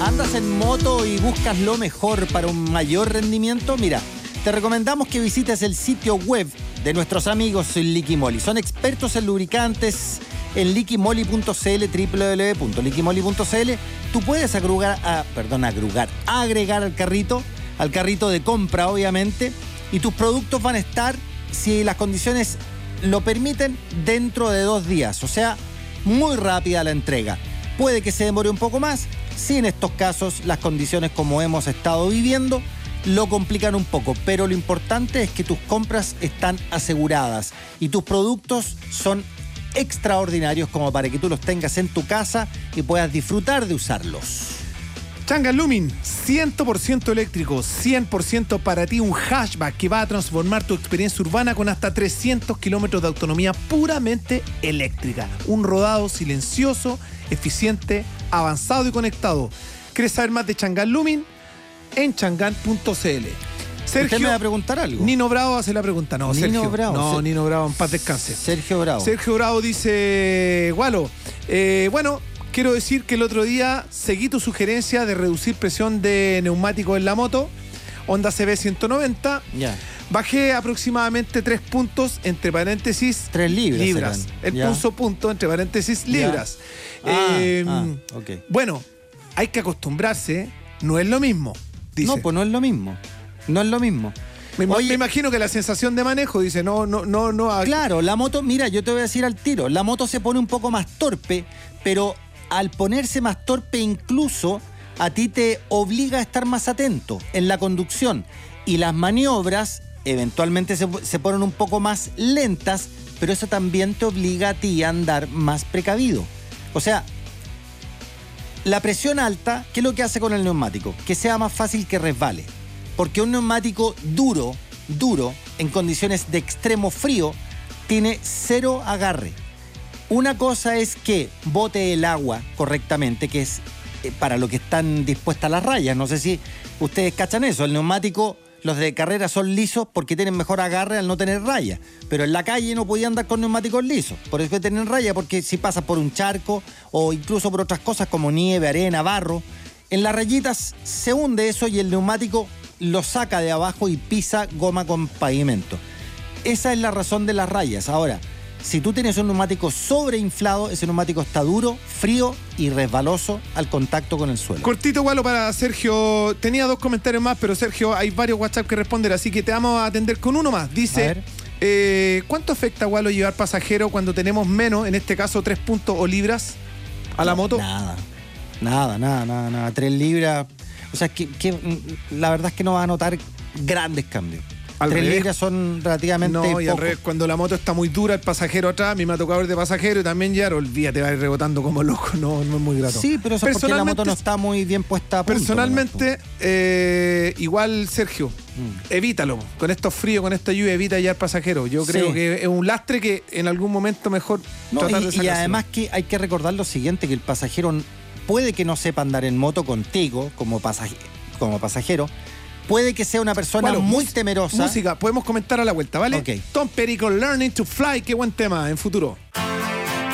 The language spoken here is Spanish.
¿Andas en moto y buscas lo mejor para un mayor rendimiento? Mira, te recomendamos que visites el sitio web de nuestros amigos en Liqui Moly. Son expertos en lubricantes en liquimoly.cl, www.liquimoly.cl. Tú puedes agregar al carrito de compra, obviamente, y tus productos van a estar, si las condiciones lo permiten, dentro de 2 días. O sea, muy rápida la entrega. Puede que se demore un poco más, si en estos casos las condiciones como hemos estado viviendo lo complican un poco, pero lo importante es que tus compras están aseguradas y tus productos son extraordinarios como para que tú los tengas en tu casa y puedas disfrutar de usarlos. Changan Lumin, 100% eléctrico, 100% para ti, un hatchback que va a transformar tu experiencia urbana con hasta 300 kilómetros de autonomía puramente eléctrica. Un rodado silencioso, eficiente, avanzado y conectado. ¿Quieres saber más de Changan Lumin? En changan.cl. Sergio, ¿usted me va a preguntar algo? Nino Bravo hace la pregunta. No, Nino Sergio. Bravo. No, Nino Bravo, en paz descanse. Sergio Bravo. Sergio Bravo dice, Gualo, bueno, quiero decir que el otro día seguí tu sugerencia de reducir presión de neumáticos en la moto, Honda CB 190. Ya. Bajé aproximadamente 3 puntos, entre paréntesis, 3 libras. Él puso punto, entre paréntesis, libras. Ok. Bueno, hay que acostumbrarse, no es lo mismo, dice. No, pues no es lo mismo. No es lo mismo. Me imagino que la sensación de manejo, dice, no. Claro, la moto, mira, yo te voy a decir al tiro, la moto se pone un poco más torpe, pero al ponerse más torpe incluso a ti te obliga a estar más atento en la conducción y las maniobras eventualmente se ponen un poco más lentas, pero eso también te obliga a ti a andar más precavido. O sea, la presión alta, ¿qué es lo que hace con el neumático? Que sea más fácil que resbale. Porque un neumático duro, en condiciones de extremo frío, tiene 0 agarre. Una cosa es que bote el agua correctamente, que es para lo que están dispuestas las rayas. No sé si ustedes cachan eso. El neumático, los de carrera son lisos porque tienen mejor agarre al no tener raya. Pero en la calle no podían andar con neumáticos lisos. Por eso que tienen raya, porque si pasas por un charco o incluso por otras cosas como nieve, arena, barro, en las rayitas se hunde eso y el neumático lo saca de abajo y pisa goma con pavimento. Esa es la razón de las rayas. Ahora, si tú tienes un neumático sobreinflado, ese neumático está duro, frío y resbaloso al contacto con el suelo. Cortito, Gualo, para Sergio. Tenía 2 comentarios más, pero Sergio, hay varios WhatsApp que responder, así que te vamos a atender con uno más. Dice, ¿cuánto afecta, Gualo, llevar pasajero cuando tenemos menos, en este caso 3 puntos o libras a la moto? Nada. 3 libras. O sea, que la verdad es que no vas a notar grandes cambios. 3 libras son relativamente No, y al poco. revés, cuando la moto está muy dura, el pasajero atrás, a mí me ha tocado ir de pasajero y también ya, olvídate, va a ir rebotando como loco, no es muy grato. Sí, pero eso es porque la moto no está muy bien puesta a punto. Personalmente, igual, Sergio, evítalo. Con estos fríos, con esta lluvia, evita llevar pasajero. Yo creo que es un lastre que en algún momento mejor tratar de sacárselo. Y además que hay que recordar lo siguiente, que el pasajero puede que no sepa andar en moto contigo como pasajero. Puede que sea una persona muy temerosa. Música, podemos comentar a la vuelta, ¿vale? Ok. Tom Petty con Learning to Fly, qué buen tema en futuro.